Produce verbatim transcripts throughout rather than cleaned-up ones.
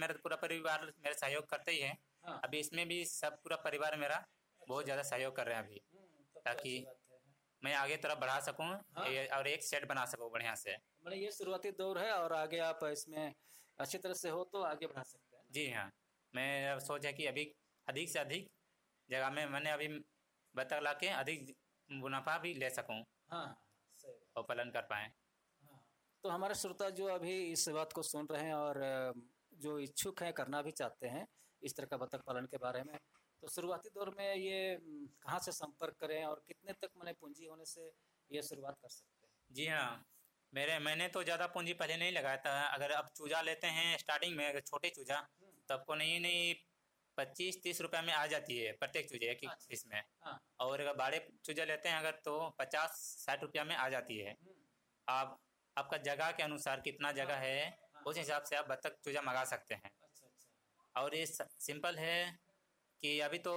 मेरा पूरा परिवार मेरा सहयोग करते ही है। हाँ। अभी इसमें भी सब पूरा परिवार मेरा बहुत ज़्यादा सहयोग कर रहे हैं अभी, हम्म, तब तो ताकि अच्छी बात है। मैं आगे तरफ बढ़ा सकूं हाँ। ये- और एक सेट बना सकूं बढ़िया से। मतलब ये शुरुआती दौर है और आगे आप इसमें अच्छी तरह से हो तो आगे बढ़ा सकते हैं ना। जी हाँ, मैं अब सोच है कि अभी अधिक से अधिक जगह में मैंने अभी बतख ला के अधिक मुनाफा भी ले सकूं हाँ हाँ, सही बात। और पालन कर पाएँ। हाँ, तो हमारे श्रोता जो अभी इस बात को सुन रहे हैं और अ, जो इच्छुक हैं करना भी चाहते हैं इस तरह का बतख पालन के बारे में, तो शुरुआती दौर में ये म, कहाँ से संपर्क करें और कितने तक मैंने पूंजी होने से ये शुरुआत कर सकते हैं? जी हाँ, मेरे मैंने तो ज़्यादा पूंजी पहले नहीं लगाया था। अगर अब चूजा लेते हैं स्टार्टिंग में, अगर छोटे चूजा तो आपको नहीं नहीं पच्चीस तीस रुपये में आ जाती है प्रत्येक चूजे एक एक अच्छा। पीस में। हाँ। और अगर बड़े चूजा लेते हैं अगर तो पचास साठ रुपया में आ जाती है। आप आपका जगह के अनुसार कितना जगह है हाँ। उस हिसाब से आप बतख चूजा मंगा सकते हैं। अच्छा अच्छा। और ये सिंपल है कि अभी तो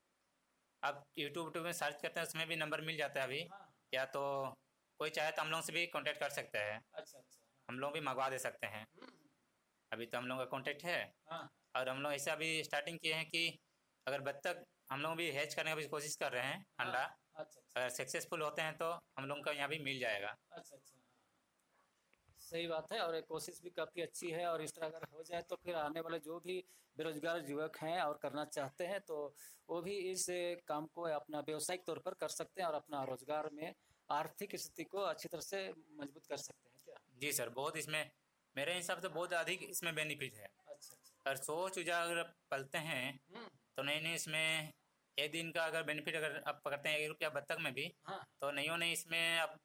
आप यूट्यूब यूट्यूब में सर्च करते हैं उसमें भी नंबर मिल जाता है अभी। हाँ। या तो कोई चाहे तो हम लोग से भी कांटेक्ट कर सकते हैं, अच्छा अच्छा। हम लोग भी मंगवा दे सकते हैं। अभी तो हम लोग का कांटेक्ट है। हाँ। और हम लोग ऐसा भी स्टार्टिंग किए हैं कि अगर बतख हम लोग भी हैच करने की भी कोशिश कर रहे हैं अंडा, अच्छा अच्छा। अगर सक्सेसफुल होते हैं तो हम लोग का यहाँ भी मिल जाएगा। अच्छा अच्छा। हाँ। सही बात है और ये कोशिश भी काफ़ी अच्छी है और इस तरह अगर हो जाए तो फिर आने वाले जो भी बेरोजगार युवक हैं और करना चाहते हैं तो वो भी इस काम को अपना व्यावसायिक तौर पर कर सकते हैं और अपना रोजगार में आर्थिक स्थिति को अच्छी तरह से मजबूत कर सकते हैं क्या? जी सर, बहुत इसमें मेरे हिसाब से बहुत अधिक इसमें बेनिफिट है। अच्छा अच्छा। अगर सौ चूजा अगर पलते हैं हम्म। तो नहीं नहीं इसमें एक दिन का अगर बेनिफिट अगर आप पकड़ते हैं एक रुपया बतख में भी, हाँ। तो नहीं हो नहीं इसमें अब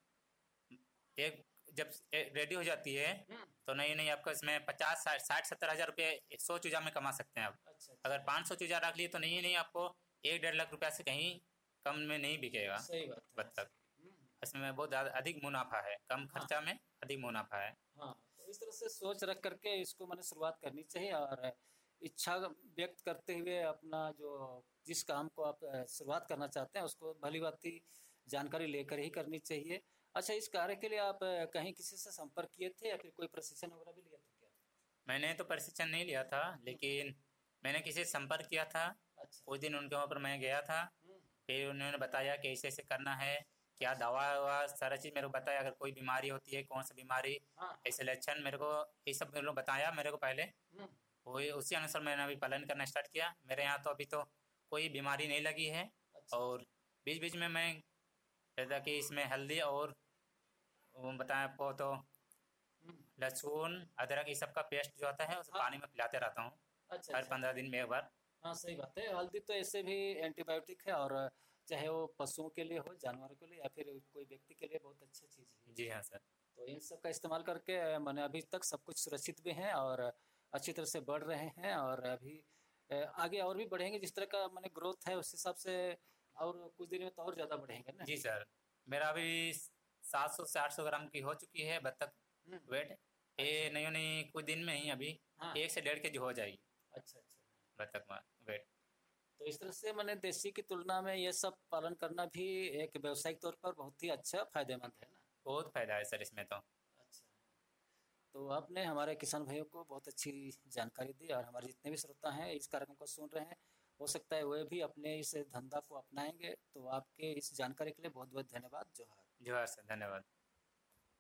एक जब रेडी हो जाती है हम्म। तो नहीं नहीं आपको इसमें पचास साठ साठ सत्तर हज़ार रुपये सौ चूजा में कमा सकते हैं आप। अच्छा अच्छा। अगर पाँच सौ चूजा रख लिए तो नहीं नहीं आपको एक डेढ़ लाख रुपया से कहीं कम में नहीं बिकेगा सही बात है। बतख। हम्म। इसमें बहुत ज़्यादा अधिक मुनाफा है, कम खर्चा में अधिक मुनाफा है। हाँ, तो इस तरह से सोच रख करके इसको मैंने शुरुआत करनी चाहिए और इच्छा व्यक्त करते हुए अपना जो जिस काम को आप अ, शुरुआत करना चाहते हैं उसको भली भांति जानकारी लेकर ही करनी चाहिए। अच्छा, इस कार्य के लिए आप अ, कहीं किसी से संपर्क किए थे या फिर कोई प्रशिक्षण वगैरह भी लिया था क्या? मैंने तो प्रशिक्षण नहीं लिया था, लेकिन मैंने किसी से संपर्क किया था। अच्छा। उस दिन उनके वहाँ पर मैं गया था, हम्म। फिर उन्होंने बताया कि ऐसे ऐसे करना है, क्या दवा ववा सारा चीज़ मेरे को बताया, अगर कोई बीमारी होती है कौन सी बीमारी, हाँ। ऐसे लक्षण मेरे को ये सब मेरे को बताया मेरे को पहले। हम्म। वही उसी अनुसार मैंने अभी पालन करना स्टार्ट किया। मेरे यहाँ तो अभी तो कोई बीमारी नहीं लगी है। अच्छा। और बीच बीच में मैं कहता कि इसमें हल्दी और वो बताएं आपको तो हम्म। लहसुन अदरक ये सब का पेस्ट जो आता है उसे हाँ। पानी में पिलाते रहता हूँ अच्छा हर अच्छा। पंद्रह दिन में एक बार। हाँ, सही बात है। हल्दी तो ऐसे भी एंटीबायोटिक है और चाहे वो पशुओं के लिए हो, जानवरों के लिए या फिर कोई व्यक्ति के लिए बहुत अच्छी चीज़ है। जी हाँ सर। तो इन सब का इस्तेमाल करके मैंने अभी तक सब कुछ सुरक्षित भी हैं और अच्छी तरह से बढ़ रहे हैं और अभी अ, आगे और भी बढ़ेंगे। जिस तरह का मैंने ग्रोथ है उस हिसाब से और कुछ दिन में तो और ज़्यादा बढ़ेंगे ना। जी सर, मेरा अभी सात सौ से आठ सौ ग्राम की हो चुकी है बतख हम्म। वेट। ये नहीं नहीं कुछ दिन में ही अभी हाँ। एक से डेढ़ के जी हो जाएगी अच्छा अच्छा। बतख में वेट। तो इस तरह से मैंने देसी की तुलना में ये सब पालन करना भी एक व्यावसायिक तौर पर बहुत ही अच्छा फायदेमंद है ना। बहुत फायदा है सर इसमें तो। अच्छा, तो आपने हमारे किसान भाइयों को बहुत अच्छी जानकारी दी और हमारे जितने भी श्रोता हैं इस कार्यक्रम को सुन रहे हैं, हो सकता है वे भी अपने इस धंधा को अपनाएंगे। तो आपके इस जानकारी के लिए बहुत बहुत धन्यवाद। जोहार। जोहार सर, धन्यवाद।